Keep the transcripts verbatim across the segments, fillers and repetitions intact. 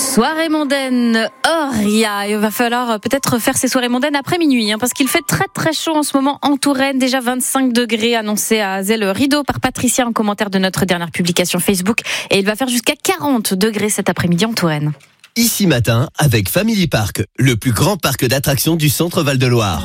Soirée mondaine, Oria. Il va falloir peut-être faire ces soirées mondaines après minuit, hein, parce qu'il fait très très chaud en ce moment en Touraine. Déjà vingt-cinq degrés annoncés à Zell Rideau par Patricia en commentaire de notre dernière publication Facebook. Et il va faire jusqu'à quarante degrés cet après-midi en Touraine. Ici matin avec Family Park, le plus grand parc d'attractions du centre Val-de-Loire.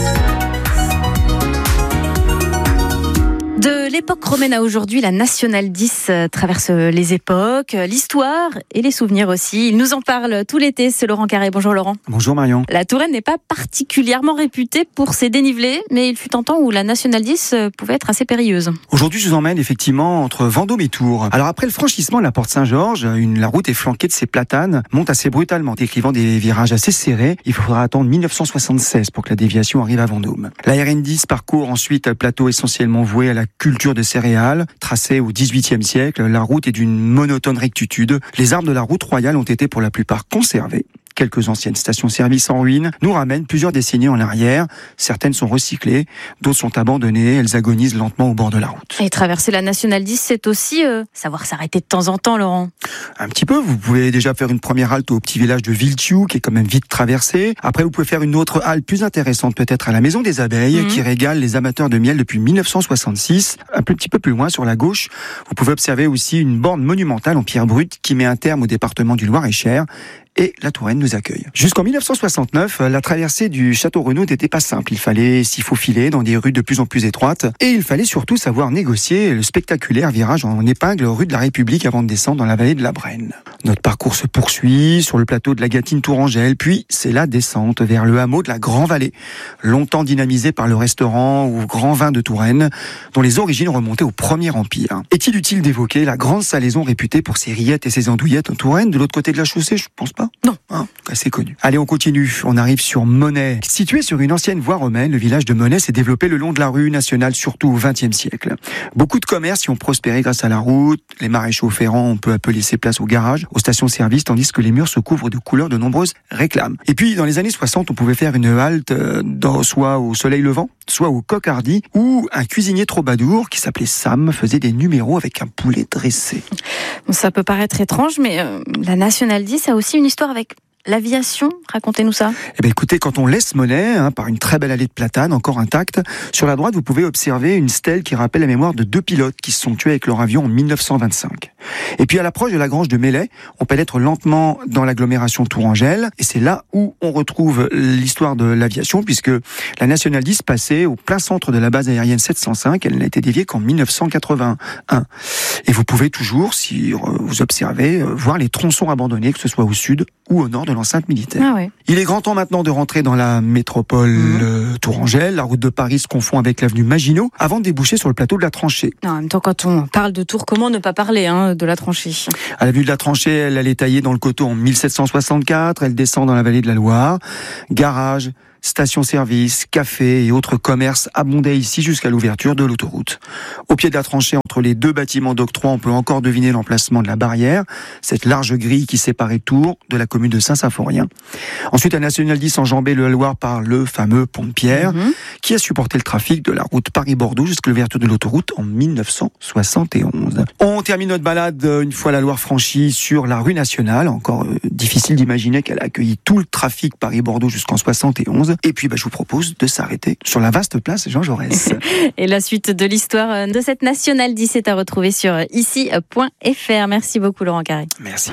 De l'époque romaine à aujourd'hui, la Nationale dix traverse les époques, l'histoire et les souvenirs aussi. Il nous en parle tout l'été, c'est Laurent Carré. Bonjour Laurent. Bonjour Marion. La Touraine n'est pas particulièrement réputée pour ses dénivelés, mais il fut un temps où la Nationale dix pouvait être assez périlleuse. Aujourd'hui, je vous emmène effectivement entre Vendôme et Tours. Alors après le franchissement de la porte Saint-Georges, une, la route est flanquée de ces platanes, monte assez brutalement, décrivant des virages assez serrés. Il faudra attendre dix-neuf cent soixante-seize pour que la déviation arrive à Vendôme. La R N dix parcourt ensuite un plateau essentiellement voué à la culture de céréales. Tracée au dix-huitième siècle, la route est d'une monotone rectitude. Les arbres de la route royale ont été pour la plupart conservés. Quelques anciennes stations-service en ruine nous ramènent plusieurs décennies en arrière. Certaines sont recyclées, d'autres sont abandonnées. Elles agonisent lentement au bord de la route. Et traverser la Nationale dix, c'est aussi euh, savoir s'arrêter de temps en temps, Laurent. Un petit peu. Vous pouvez déjà faire une première halte au petit village de Villetiu, qui est quand même vite traversé. Après, vous pouvez faire une autre halte plus intéressante, peut-être à la Maison des Abeilles, mmh. qui régale les amateurs de miel depuis dix-neuf cent soixante-six. Un petit peu plus loin, sur la gauche, vous pouvez observer aussi une borne monumentale en pierre brute qui met un terme au département du Loir-et-Cher. Et la Touraine nous accueille. Jusqu'en dix-neuf cent soixante-neuf, la traversée du Château Renaud n'était pas simple. Il fallait s'y faufiler dans des rues de plus en plus étroites. Et il fallait surtout savoir négocier le spectaculaire virage en épingle rue de la République avant de descendre dans la vallée de la Brenne. Notre parcours se poursuit sur le plateau de la Gâtine-Tourangelle, puis c'est la descente vers le hameau de la Grand-Vallée, longtemps dynamisé par le restaurant au Grand Vin de Touraine, dont les origines remontaient au Premier Empire. Est-il utile d'évoquer la grande salaison réputée pour ses rillettes et ses andouillettes en Touraine, de l'autre côté de la chaussée, je pense pas? Non. Hein, assez connu. Allez, on continue. On arrive sur Monnet. Situé sur une ancienne voie romaine, le village de Monnet s'est développé le long de la rue nationale, surtout au vingtième siècle. Beaucoup de commerces y ont prospéré grâce à la route. Les maréchaux ferrants ont peu à peu laissé place aux garages, aux stations-service, tandis que les murs se couvrent de couleurs de nombreuses réclames. Et puis, dans les années soixante, on pouvait faire une halte dans, soit au soleil levant, soit au coq hardy, où un cuisinier troubadour qui s'appelait Sam faisait des numéros avec un poulet dressé. Bon, ça peut paraître étrange, mais euh, la Nationale dix a aussi une histoire avec l'aviation. Racontez-nous ça. Eh bien, écoutez, quand on laisse Monnet, hein, par une très belle allée de platanes, encore intacte, sur la droite, vous pouvez observer une stèle qui rappelle la mémoire de deux pilotes qui se sont tués avec leur avion en dix-neuf cent vingt-cinq. Et puis, à l'approche de la grange de Melay, on pénètre lentement dans l'agglomération Tourangelle, et c'est là où on retrouve l'histoire de l'aviation, puisque la Nationale dix passait au plein centre de la base aérienne sept cent cinq, elle n'a été déviée qu'en dix-neuf cent quatre-vingt-un. Et vous pouvez toujours, si vous observez, voir les tronçons abandonnés, que ce soit au sud ou au nord de l'enceinte militaire. Ah ouais. Il est grand temps maintenant de rentrer dans la métropole mmh. euh, Tourangelle. La route de Paris se confond avec l'avenue Maginot avant de déboucher sur le plateau de la Tranchée. Non, en même temps, quand on parle de Tours, comment ne pas parler hein, de la Tranchée? À l'avenue de la Tranchée, elle, elle est taillée dans le coteau en mille sept cent soixante-quatre. Elle descend dans la vallée de la Loire. Garage, stations-service, cafés et autres commerces abondaient ici jusqu'à l'ouverture de l'autoroute. Au pied de la tranchée, entre les deux bâtiments d'octroi, on peut encore deviner l'emplacement de la barrière, cette large grille qui séparait Tours de la commune de Saint-Symphorien. Ensuite, la Nationale dix enjambait le Loire par le fameux pont de Pierre, mmh. qui a supporté le trafic de la route Paris-Bordeaux jusqu'à l'ouverture de l'autoroute en dix-neuf cent soixante et onze. On termine notre balade, une fois la Loire franchie, sur la rue nationale. Encore euh, difficile d'imaginer qu'elle a accueilli tout le trafic Paris-Bordeaux jusqu'en soixante et onze. Et puis, bah, je vous propose de s'arrêter sur la vaste place Jean Jaurès. Et la suite de l'histoire de cette Nationale dix est à retrouver sur ici point f r. Merci beaucoup, Laurent Carré. Merci.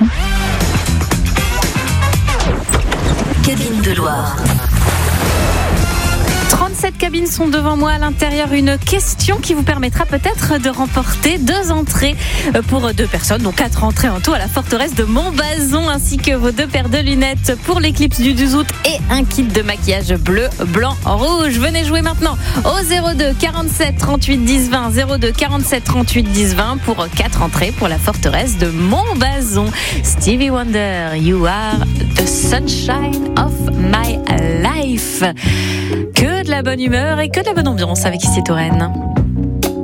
Cabine de Loire. trente-sept cabines sont devant moi. À l'intérieur, une question qui vous permettra peut-être de remporter deux entrées pour deux personnes, donc quatre entrées en tout à la forteresse de Montbazon, ainsi que vos deux paires de lunettes pour l'éclipse du douze août et un kit de maquillage bleu, blanc, rouge. Venez jouer maintenant au zéro deux quarante-sept trente-huit dix vingt, zéro deux quarante-sept trente-huit dix vingt pour quatre entrées pour la forteresse de Montbazon. Stevie Wonder, You Are the Sunshine of My Life. Que de la bonne humeur et que de la bonne ambiance avec Ici Touraine.